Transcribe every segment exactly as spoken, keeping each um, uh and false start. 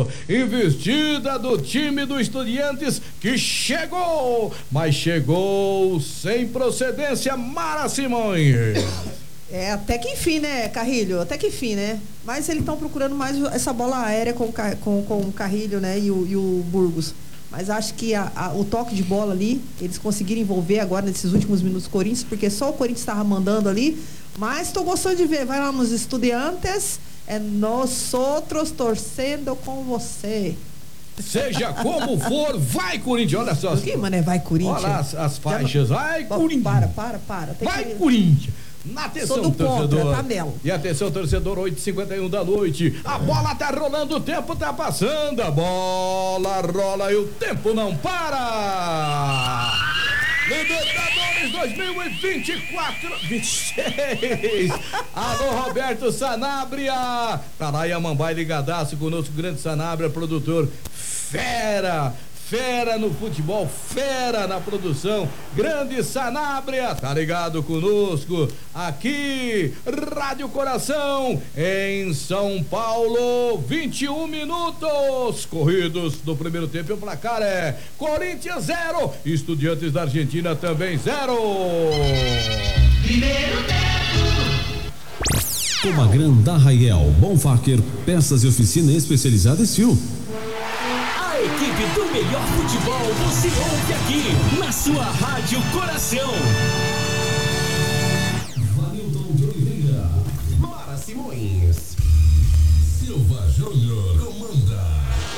Investida do time do Estudiantes que chegou, mas chegou sem procedência, Mara Simões. É, até que enfim, né, Carrilho? Até que enfim, né? Mas eles estão procurando mais essa bola aérea com, com, com o Carrilho, né, e o, e o Burgos. Mas acho que a, a, o toque de bola ali, eles conseguiram envolver agora nesses últimos minutos o Corinthians, porque só o Corinthians estava mandando ali. Mas estou gostando de ver. Vai lá nos Estudiantes, é nós outros torcendo com você. Seja como for, vai Corinthians, olha só. O que, mano, é vai Corinthians? Olha as, as faixas, vai Corinthians. Para, para, para. Tem vai que... Corinthians. Na atenção, Sou do torcedor. contra, Tabelo. E atenção, torcedor, oito e cinquenta e um da noite. A bola tá rolando, o tempo tá passando. A bola rola e o tempo não para. Libertadores dois mil e vinte e quatro, vinte e seis. Alô, Roberto Sanabria. Tá lá Iamambai ligadaço conosco, grande Sanabria, produtor fera. Fera no futebol, fera na produção, grande Sanabria, tá ligado conosco aqui, Rádio Coração, em São Paulo, vinte e um minutos corridos do primeiro tempo, e o placar é Corinthians zero, Estudiantes da Argentina também zero. Primeiro tempo. Comagran da Raiel, Bonfacker, peças e oficina especializada Estil. A equipe do melhor futebol você ouve aqui na sua Rádio Coração. Vanilton de Oliveira, Mara Simões, Silva Júnior, comanda.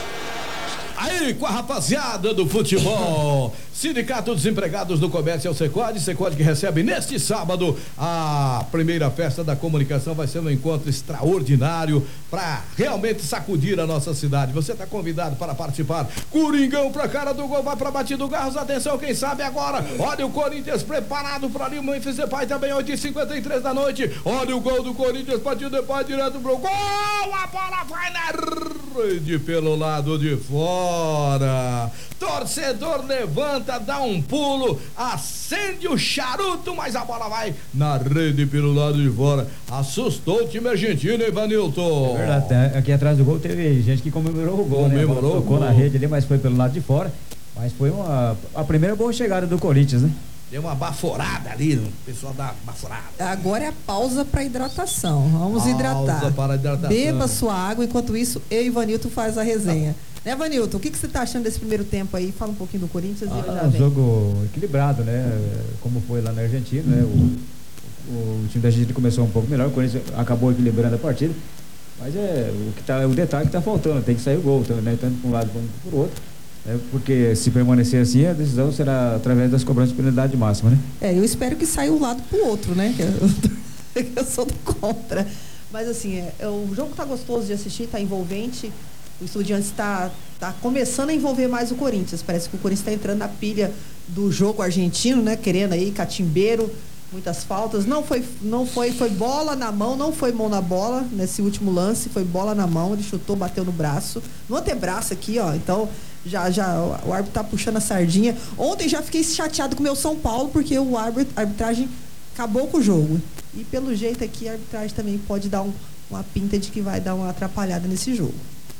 Aí com a rapaziada do futebol, Sindicato dos Empregados do Comércio é o Secode, Secode que recebe neste sábado a primeira festa da comunicação, vai ser um encontro extraordinário para realmente sacudir a nossa cidade. Você está convidado para participar. Coringão pra cara do gol, vai pra batida do Garros, atenção, quem sabe agora, olha o Corinthians preparado para ali, o Memphis Depay também, oito e cinquenta e três da noite, olha o gol do Corinthians, bateu o Depay direto pro gol, a bola vai na rede pelo lado de fora, torcedor levanta, dá um pulo, acende o charuto, mas a bola vai na rede pelo lado de fora, assustou o time argentino, Ivanilton. É verdade, aqui atrás do gol teve gente que comemorou o gol, comemorou, né? Tocou na rede ali, mas foi pelo lado de fora, mas foi uma, a primeira boa chegada do Corinthians, né? Deu uma baforada ali, o pessoal dá baforada. Agora é a pausa para hidratação. Vamos pausa hidratar. Para hidratação. Beba sua água, enquanto isso, eu e Vanilton faz a resenha. Tá. Né, Vanilton? O que, que você está achando desse primeiro tempo aí? Fala um pouquinho do Corinthians ah, e eu já um venho. Jogo equilibrado, né? Como foi lá na Argentina, né? O, o time da Argentina começou um pouco melhor, o Corinthians acabou equilibrando a partida. Mas é o que tá, o detalhe que tá faltando, tem que sair o gol, né? Tanto para um lado quanto para o outro. É, porque se permanecer assim, a decisão será através das cobranças de penalidade máxima, né? É, eu espero que saia um lado pro outro, né? Que eu, eu sou do contra. Mas assim, é, é, o jogo tá gostoso de assistir, tá envolvente. O Estudiantes tá, tá começando a envolver mais o Corinthians. Parece que o Corinthians tá entrando na pilha do jogo argentino, né? Querendo aí, catimbeiro, muitas faltas. Não foi, não foi, foi bola na mão, não foi mão na bola nesse último lance, foi bola na mão, ele chutou, bateu no braço, no antebraço aqui, ó. Então, já, já, o árbitro tá puxando a sardinha. Ontem já fiquei chateado com o meu São Paulo, porque o árbitro, a arbitragem acabou com o jogo. E pelo jeito aqui, a arbitragem também pode dar um, uma pinta de que vai dar uma atrapalhada nesse jogo.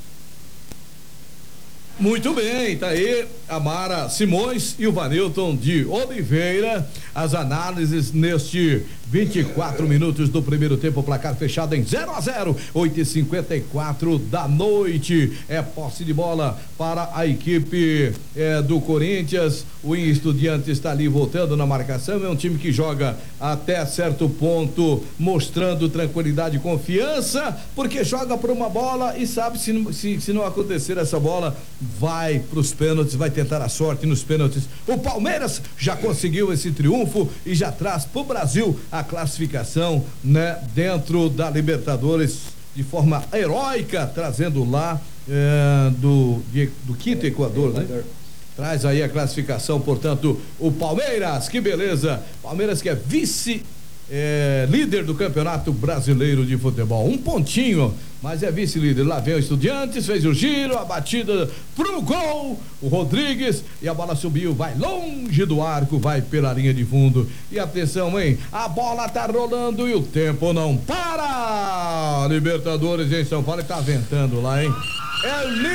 Muito bem, tá aí a Mara Simões e o Vanilton de Oliveira, as análises neste vinte e quatro minutos do primeiro tempo, placar fechado em zero a zero, oito e cinquenta e quatro da noite, é posse de bola para a equipe é, do Corinthians, o Estudiantes está ali voltando na marcação, é um time que joga até certo ponto, mostrando tranquilidade e confiança, porque joga por uma bola e sabe se, se, se não acontecer essa bola, vai para os pênaltis, vai tentar a sorte nos pênaltis. O Palmeiras já conseguiu esse triunfo e já traz para o Brasil a classificação, né, dentro da Libertadores de forma heróica, trazendo lá é, do, de, do quinto Equador, né? Traz aí a classificação, portanto, o Palmeiras, que beleza! Palmeiras que é vice É, líder do Campeonato Brasileiro de Futebol, um pontinho, mas é vice-líder. Lá vem o Estudiantes, fez o giro, a batida pro gol, o Rodrigues, e a bola subiu, vai longe do arco, vai pela linha de fundo. E atenção, hein? A bola tá rolando e o tempo não para. Libertadores em São Paulo, tá ventando lá, hein? É